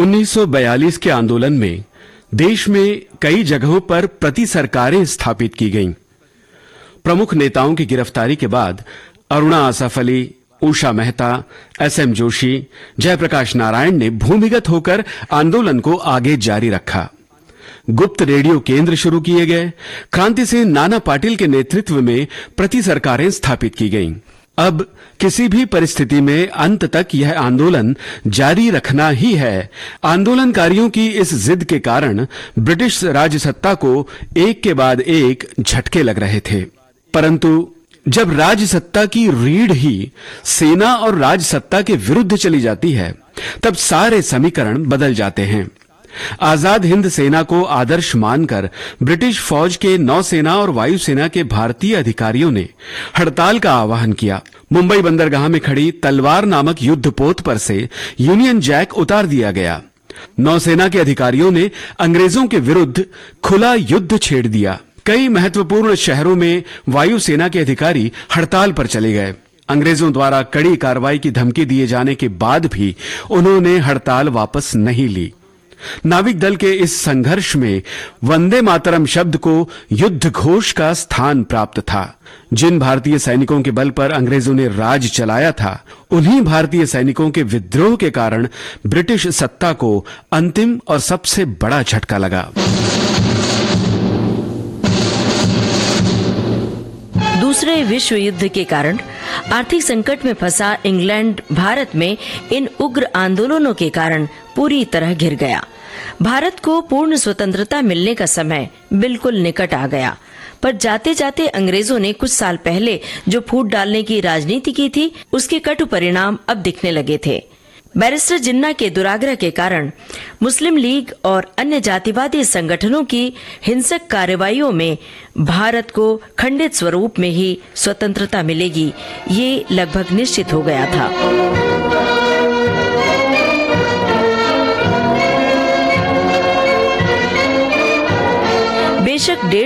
1942 के आंदोलन में देश में कई जगहों पर प्रति सरकारें स्थापित की गईं। प्रमुख नेताओं की गिरफ्तारी के बाद अरुणा आसफ अली, उषा मेहता, एसएम जोशी, जयप्रकाश नारायण ने भूमिगत होकर आंदोलन को आगे जारी रखा। गुप्त रेडियो केंद्र शुरू किए गए। क्रांति सेन नाना पाटिल के नेतृत्व में प्रति सरकारें स्थापित की गईं। अब किसी भी परिस्थिति में अंत तक यह आंदोलन जारी रखना ही है। आंदोलनकारियों की इस जिद के कारण ब्रिटिश राजसत्ता को एक के बाद एक झटके लग रहे थे, परंतु जब राजसत्ता की रीढ़ ही सेना और राजसत्ता के विरुद्ध चली जाती है, तब सारे समीकरण बदल जाते हैं। आजाद हिंद सेना को आदर्श मानकर ब्रिटिश फौज के नौसेना और वायुसेना के भारतीय अधिकारियों ने हड़ताल का आह्वान किया। मुंबई बंदरगाह में खड़ी तलवार नामक युद्धपोत पर से यूनियन जैक उतार दिया गया। नौसेना के अधिकारियों ने अंग्रेजों के विरुद्ध खुला युद्ध छेड़ दिया। कई महत्वपूर्ण शहरों में वायुसेना के अधिकारी हड़ताल पर चले गए। अंग्रेजों द्वारा कड़ी कार्रवाई की धमकी दिए जाने के बाद भी उन्होंने हड़ताल वापस नहीं ली। नाविक दल के इस संघर्ष में वंदे मातरम शब्द को युद्ध घोष का स्थान प्राप्त था। जिन भारतीय सैनिकों के बल पर अंग्रेजों ने राज चलाया था, उन्हीं भारतीय सैनिकों के विद्रोह के कारण ब्रिटिश सत्ता को अंतिम और सबसे बड़ा झटका लगा। दूसरे विश्व युद्ध के कारण आर्थिक संकट में फंसा इंग्लैंड भारत में इन उग्र आंदोलनों के कारण पूरी तरह घिर गया। भारत को पूर्ण स्वतंत्रता मिलने का समय बिल्कुल निकट आ गया, पर जाते जाते अंग्रेजों ने कुछ साल पहले जो फूट डालने की राजनीति की थी, उसके कटु परिणाम अब दिखने लगे थे। बैरिस्टर जिन्ना के दुराग्रह के कारण मुस्लिम लीग और अन्य जातिवादी संगठनों की हिंसक कार्रवाइयों में भारत को खंडित स्वरूप में ही स्वतंत्रता मिलेगी, ये लगभग निश्चित हो गया था। बेशक